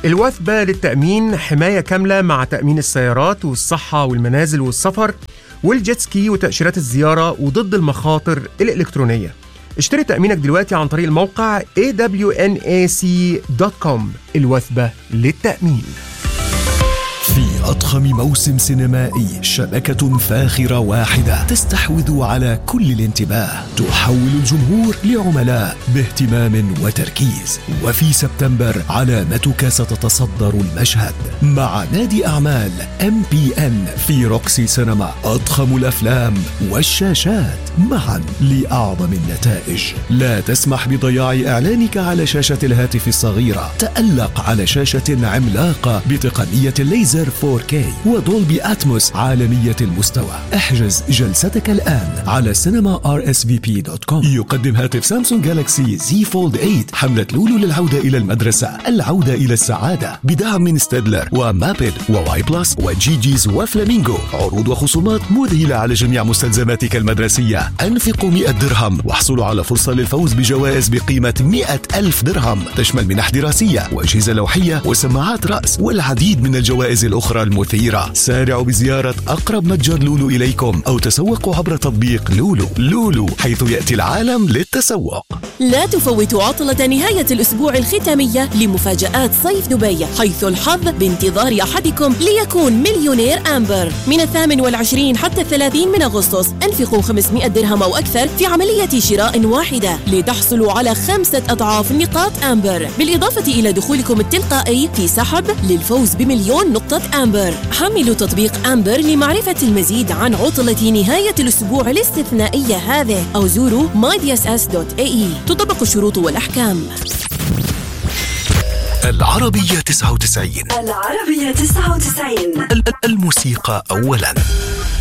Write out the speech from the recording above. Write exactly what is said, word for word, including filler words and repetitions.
الوثبة للتأمين حماية كاملة مع تأمين السيارات والصحة والمنازل والسفر والجيت سكي وتأشيرات الزيارة وضد المخاطر الإلكترونية. اشتري تأمينك دلوقتي عن طريق الموقع إيه دبليو إن إيه سي دوت كوم. الوثبة للتأمين. في أضخم موسم سينمائي، شبكة فاخرة واحدة تستحوذ على كل الانتباه، تحول الجمهور لعملاء باهتمام وتركيز. وفي سبتمبر علامتك ستتصدر المشهد مع نادي أعمال إم بي إن في روكسي سينما. أضخم الأفلام والشاشات معا لأعظم النتائج. لا تسمح بضياع إعلانك على شاشة الهاتف الصغيرة. تألق على شاشة عملاقة بتقنية الليزر فور كي ودولبي أتموس عالمية المستوى. احجز جلستك الآن على سينما آر إس في بي دوت كوم. يقدم هاتف سامسونج جالاكسي زي فولد ثمانية حملة لولو للعودة إلى المدرسة، العودة إلى السعادة، بدعم من ستادلر ومابل وواي بلس وجي جيز وفلامينغو. عروض وخصومات مذهلة على جميع مستلزماتك المدرسية. أنفقوا مئة درهم واحصلوا على فرصة للفوز بجوائز بقيمة مئة ألف درهم، تشمل منح دراسية وأجهزة لوحية وسماعات رأس والعديد من الجوائز الأخرى المثيرة. سارعوا بزيارة أقرب متجر لولو إليكم أو تسوقوا عبر تطبيق لولو. لولو، حيث يأتي العالم للتسوق. لا تفوتوا عطلة نهاية الأسبوع الختامية لمفاجآت صيف دبي، حيث الحظ بانتظار أحدكم ليكون مليونير أمبر. من الثامن والعشرين حتى الثلاثين من أغسطس أنفقوا خمسمئة درهم أو أكثر في عملية شراء واحدة لتحصلوا على خمسة أضعاف نقاط أمبر، بالإضافة إلى دخولكم التلقائي في سحب للفوز بمليون نقطة أمبر. حملوا تطبيق أمبر لمعرفة المزيد عن عطلة نهاية الأسبوع الاستثنائية هذه، أو زوروا ماي دي إس إس دوت إيه إي. تطبق الشروط والأحكام. العربية تسعة وتسعين. العربية تسعة وتسعين. الموسيقى أولاً.